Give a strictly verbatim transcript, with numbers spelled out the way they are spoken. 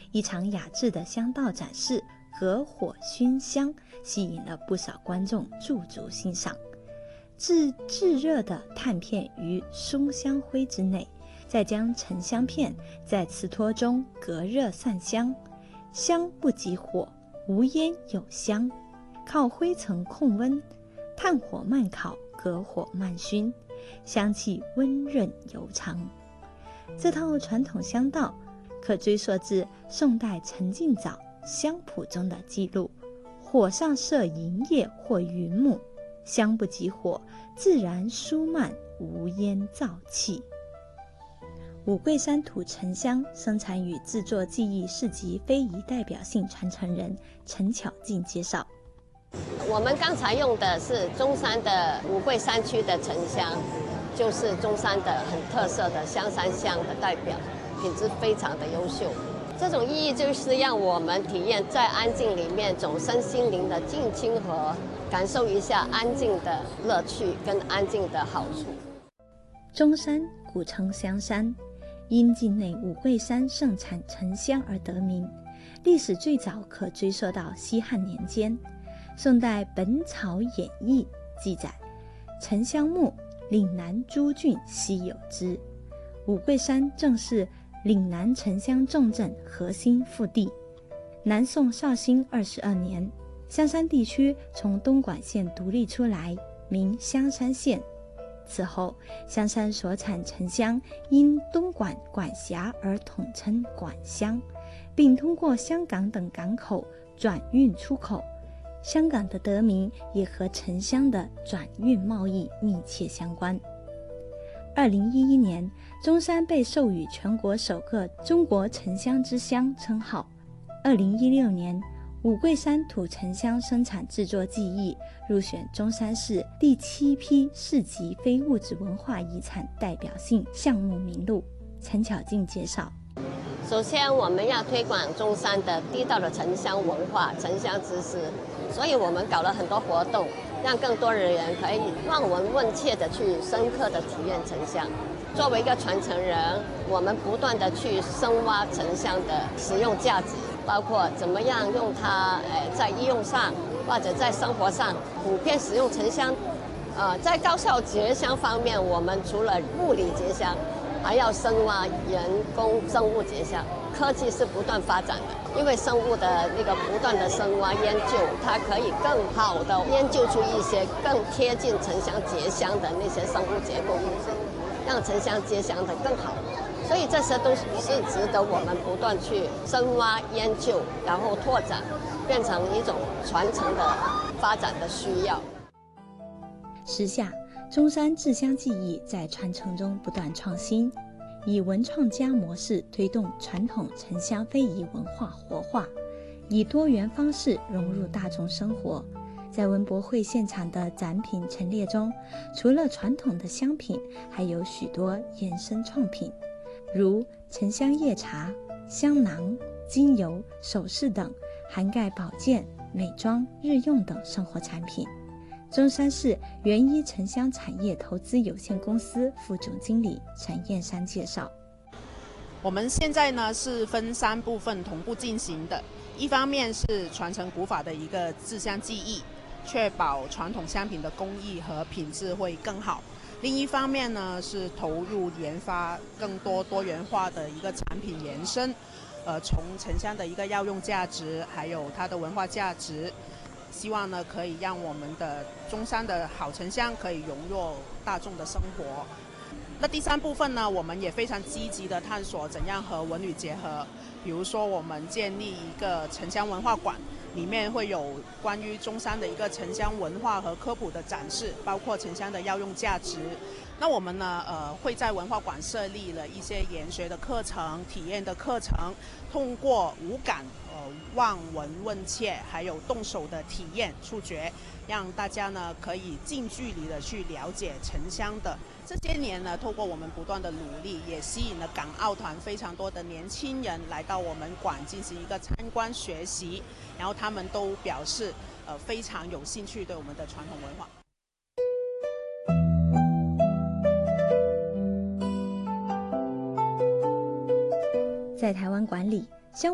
一场雅致的香道展示隔火熏香，吸引了不少观众驻足欣赏。置炙热的炭片于松香灰之内，再将沉香片在瓷托中隔热散香，香不及火，无烟有香，靠灰层控温，炭火慢烤，隔火慢熏，香气温润悠长。这套传统香道可追溯至宋代陈敬早香谱中的记录：火上设银叶或云母，香不及火，自然舒慢，无烟燥气。五桂山土沉香生产与制作技艺市集非遗代表性传承人陈巧静介绍。 我们刚才用的是中山的五桂山区的沉香，就是中山的很特色的香山香的代表，品质非常的优秀。这种意义就是让我们体验在安静里面总身心灵的静清和，感受一下安静的乐趣跟安静的好处。 中山古称香山，因境内五桂山盛产沉香而得名，历史最早可追溯到西汉年间。宋代《本草演义》记载，沉香木，岭南诸郡稀有之。五桂山正是岭南沉香重镇核心腹地。南宋绍兴二十二年，香山地区从东莞县独立出来，名香山县。此后，香山所产沉香因东莞管辖而统称莞香，并通过香港等港口转运出口。香港的得名也和沉香的转运贸易密切相关。二零一一年，中山被授予全国首个中国沉香之乡称号。二零一六年，五桂山土沉香生产制作技艺入选中山市第七批市级非物质文化遗产代表性项目名录。陈巧静介绍。 首先，我们要推广中山的地道的沉香文化、沉香知识，所以我们搞了很多活动，让更多的人可以望闻问切的去深刻的体验沉香。作为一个传承人，我们不断的去深挖沉香的使用价值，包括怎么样用它，呃，在医用上或者在生活上普遍使用沉香。呃，在高效结香方面，我们除了物理结香，还要深挖人工生物结香。科技是不断发展的，因为生物的那个不断的深挖研究，它可以更好的研究出一些更贴近沉香结香的那些生物结构物质，让沉香结香的更好。所以这些都是值得我们不断去深挖研究，然后拓展，变成一种传承的发展的需要。 时下，中山制香技艺在传承中不断创新，以文创家模式推动传统沉香非遗文化活化，以多元方式融入大众生活。在文博会现场的展品陈列中，除了传统的香品，还有许多衍生创品，如沉香叶茶、香囊、精油、首饰等，涵盖保健、美妆、日用等生活产品。中山市元一沉香产业投资有限公司副总经理陈燕山介绍， 我们现在呢是分三部分同步进行的，一方面是传承古法的一个制香技艺，确保传统香品的工艺和品质会更好。另一方面呢是投入研发更多多元化的一个产品延伸，呃，从沉香的一个药用价值，还有它的文化价值，希望呢可以让我们的中山的好沉香可以融入大众的生活。那第三部分呢，我们也非常积极的探索怎样和文旅结合，比如说我们建立一个沉香文化馆，里面会有关于中山的一个沉香文化和科普的展示，包括沉香的药用价值。那我们呢，呃，会在文化馆设立了一些研学的课程、体验的课程，通过五感，呃，望闻问切，还有动手的体验、触觉，让大家呢可以近距离的去了解沉香的。这些年呢，透过我们不断的努力，也吸引了港澳团非常多的年轻人来到我们馆进行一个参观学习，然后他们都表示，呃，非常有兴趣对我们的传统文化。 在台湾馆里，